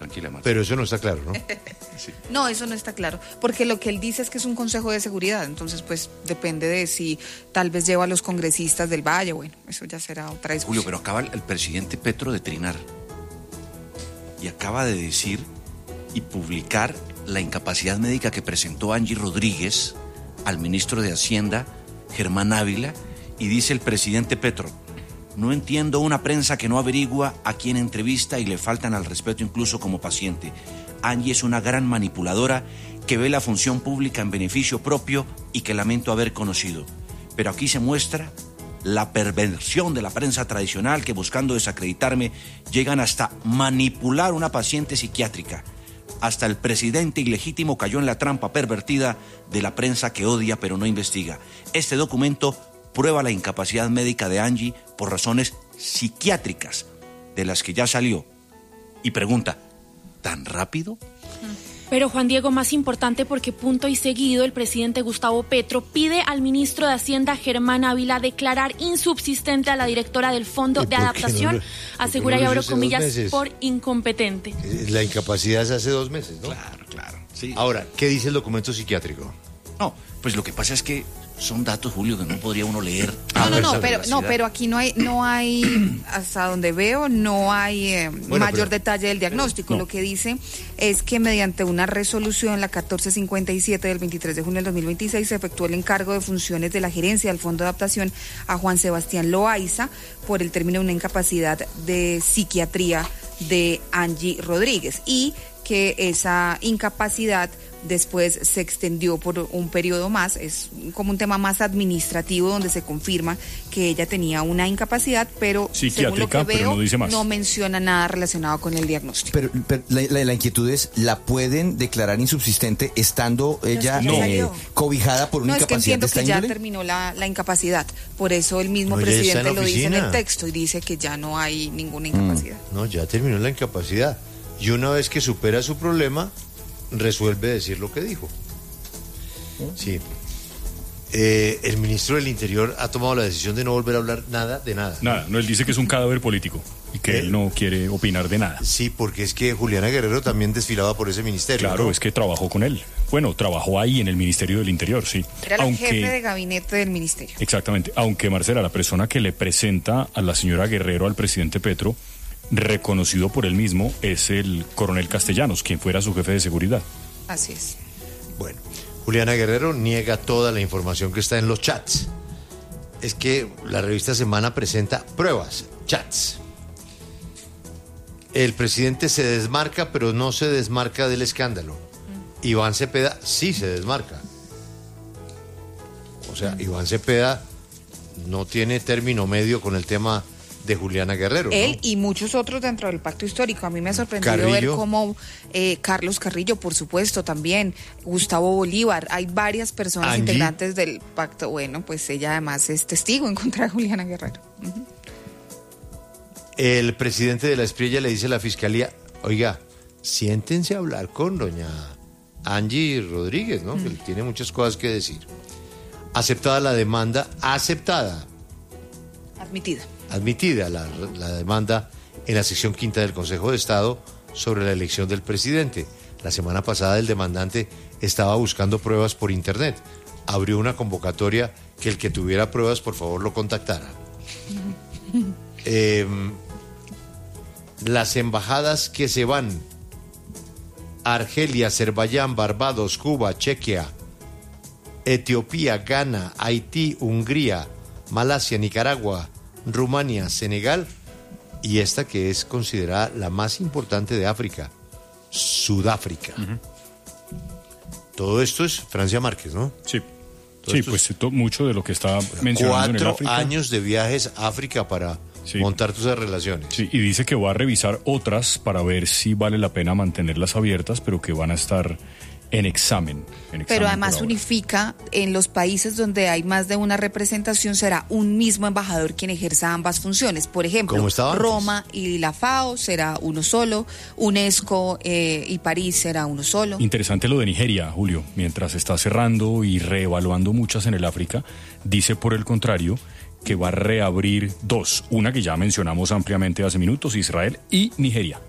Tranquila, Marta. Pero eso no está claro, ¿no? Sí. No, eso no está claro, porque lo que él dice es que es un consejo de seguridad, entonces pues depende de si tal vez lleva a los congresistas del Valle, bueno, eso ya será otra discusión. Julio, pero acaba el presidente Petro de trinar y acaba de decir y publicar la incapacidad médica que presentó Angie Rodríguez al ministro de Hacienda, Germán Ávila, y dice el presidente Petro: no entiendo una prensa que no averigua a quién entrevista y le faltan al respeto incluso como paciente. Angie es una gran manipuladora que ve la función pública en beneficio propio y que lamento haber conocido. Pero aquí se muestra la perversión de la prensa tradicional que, buscando desacreditarme, llegan hasta manipular a una paciente psiquiátrica. Hasta el presidente ilegítimo cayó en la trampa pervertida de la prensa que odia pero no investiga. Este documento prueba la incapacidad médica de Angie por razones psiquiátricas, de las que ya salió. Y pregunta: ¿tan rápido? Pero, Juan Diego, más importante, porque punto y seguido el presidente Gustavo Petro pide al ministro de Hacienda, Germán Ávila, declarar insubsistente a la directora del Fondo de Adaptación, asegura, y abro comillas, por incompetente. La incapacidad es hace 2 meses, ¿no? Claro. Sí. Ahora, ¿qué dice el documento psiquiátrico? No, pues lo que pasa es que son datos, Julio, que no podría uno leer. Pero aquí no hay, hasta donde veo, no hay mayor detalle del diagnóstico. No. Lo que dice es que mediante una resolución, la 1457 del 23 de junio del 2026, se efectuó el encargo de funciones de la gerencia del Fondo de Adaptación a Juan Sebastián Loaiza por el término de una incapacidad de psiquiatría de Angie Rodríguez, y que esa incapacidad después se extendió por un periodo más, es como un tema más administrativo donde se confirma que ella tenía una incapacidad, pero según lo que veo, no menciona nada relacionado con el diagnóstico. Pero la inquietud es, ¿la pueden declarar insubsistente estando ella cobijada por una incapacidad? No, es que entiendo que ya terminó la incapacidad, por eso el mismo presidente lo dice en el texto y dice que ya no hay ninguna incapacidad. No, ya terminó la incapacidad, y una vez que supera su problema, resuelve decir lo que dijo. Sí. El ministro del Interior ha tomado la decisión de no volver a hablar nada de nada. Nada, no, él dice que es un cadáver político y que él no quiere opinar de nada. Sí, porque es que Juliana Guerrero también desfilaba por ese ministerio. Claro, ¿no? Es que trabajó con él. Bueno, trabajó ahí en el Ministerio del Interior, sí. Era el jefe de gabinete del ministerio. Exactamente, aunque Marcela, la persona que le presenta a la señora Guerrero al presidente Petro, reconocido por él mismo, es el coronel Castellanos, quien fuera su jefe de seguridad. Así es. Bueno, Juliana Guerrero niega toda la información que está en los chats. Es que la revista Semana presenta pruebas, chats. El presidente se desmarca, pero no se desmarca del escándalo. Iván Cepeda sí se desmarca. O sea, Iván Cepeda no tiene término medio con el tema de Juliana Guerrero. Él, ¿no? Y muchos otros dentro del pacto histórico. A mí me ha sorprendido ver cómo Carlos Carrillo, por supuesto, también, Gustavo Bolívar, hay varias personas integrantes del pacto. Bueno, pues ella además es testigo en contra de Juliana Guerrero. Uh-huh. El presidente de la Espriella le dice a la fiscalía: oiga, siéntense a hablar con doña Angie Rodríguez, ¿no? Que tiene muchas cosas que decir. Aceptada la demanda, Admitida la demanda en la sección quinta del Consejo de Estado sobre la elección del presidente. La semana pasada el demandante estaba buscando pruebas por internet. Abrió una convocatoria que el que tuviera pruebas, por favor, lo contactara. Las embajadas que se van: Argelia, Azerbaiyán, Barbados, Cuba, Chequia, Etiopía, Ghana, Haití, Hungría, Malasia, Nicaragua, Rumania, Senegal, y esta que es considerada la más importante de África, Sudáfrica. Uh-huh. Todo esto es Francia Márquez, ¿no? Sí. Sí, pues mucho de lo que está mencionando en el África. 4 años de viajes a África para montar todas esas relaciones. Sí, y dice que va a revisar otras para ver si vale la pena mantenerlas abiertas, pero que van a estar en examen. Pero además unifica en los países donde hay más de una representación, será un mismo embajador quien ejerza ambas funciones. Por ejemplo, Roma y la FAO será uno solo, UNESCO y París será uno solo. Interesante lo de Nigeria, Julio. Mientras está cerrando y reevaluando muchas en el África, dice por el contrario que va a reabrir 2. Una que ya mencionamos ampliamente hace minutos, Israel y Nigeria.